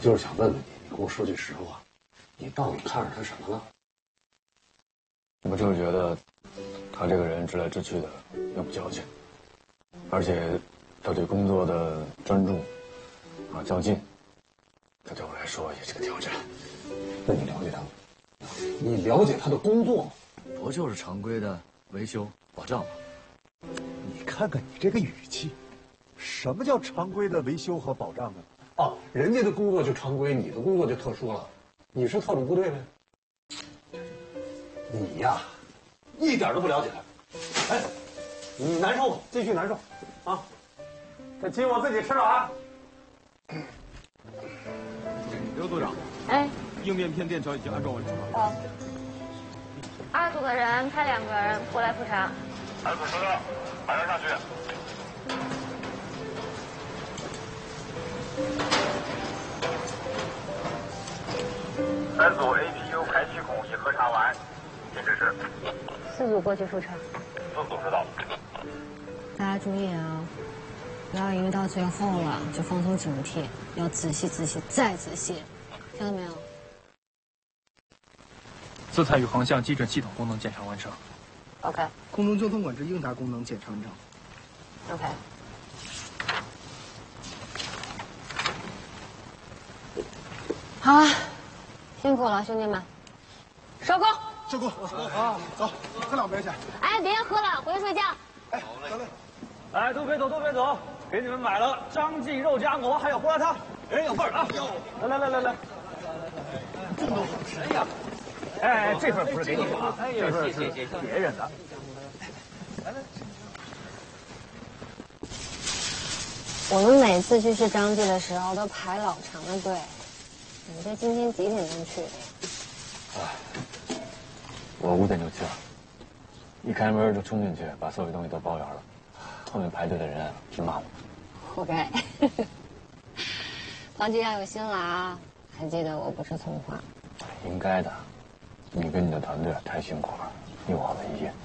就是想问问你，你跟我说句实话，你到底看上他什么了？ 我就是觉得他这个人直来直去的，又不矫情，而且他对工作的专注较劲，这对我来说也是个挑战。 那你了解他吗？你了解他的工作吗？ 不就是常规的维修保障吗？ 你看看你这个语气，什么叫常规的维修和保障啊？ 哦，人家的工作就常规，你的工作就特殊了。你是特种部队呗？你呀，一点都不了解他。哎，你难受吗？继续难受，啊！这鸡我自己吃了啊。 刘组长， 哎， 应变片电桥已经安装完成了。 好。2组的人派2个人过来复查。 2组收到，马上上去。3组 APU 排气孔已核查完，请指示。 4组过去复查。 4组收到。 大家注意啊，不要因为到最后了就放松警惕，要仔细仔细再仔细，听到没有色彩与航向基准系统功能检查完成。 ？OK。 空中交通管制应答功能检查完成。 OK。好了，辛苦了，兄弟们，收工。 收工啊！走，喝2杯去。 哎，别喝了，回去睡觉。 哎，得嘞。 哎，都别走，都别走，给你们买了张记肉夹馍，还有胡辣汤，人有份啊！来， 这么多好吃呀！ 哎，这份不是给你的啊，这份是别人的。 我们每次去市张记的时候都排老长的队，你这今天几点钟去的呀？ 我5点就去了，一开门就冲进去，把所有东西都包圆了。后面排队的人直骂我。 活该。方琦要有心了啊！还记得我不吃葱花。 应该的，你跟你的团队太辛苦了，有我为意。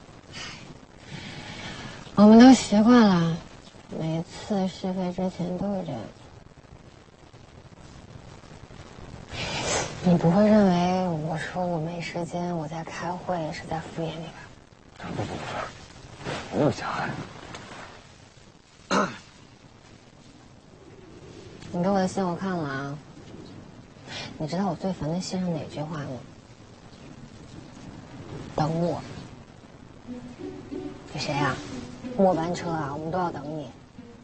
我们都习惯了，每次试飞之前都是这样。你不会认为我说我没时间，我在开会是在敷衍你吧？ 不，没有狭隘。 你给我的信我看了啊，你知道我最烦的信上哪句话吗？等我。你谁啊？末班车啊，我们都要等你。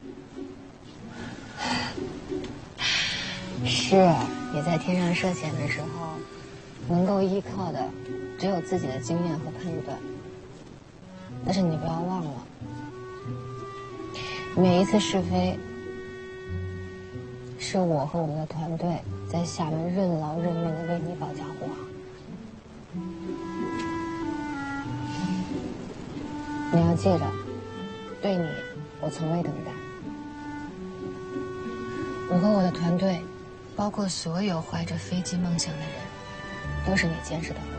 是你在天上涉险的时候，能够依靠的只有自己的经验和判断。但是你不要忘了，每一次试飞，是我和我们的团队在下面任劳任怨的为你保驾护航。你要记着，对你，我从未等待。我和我的团队，包括所有怀着飞机梦想的人，都是你坚实的后